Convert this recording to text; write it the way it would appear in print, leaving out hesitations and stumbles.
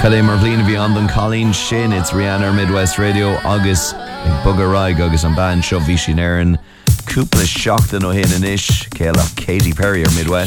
Cadé mar bliana bhí an don Colleen sin, it's Rihanna Midwest Radio agus Bugger Raig agus an band seo bhí sin éireann cúpla seachtain ó hin inis céalach Katy Perry ar Midwest.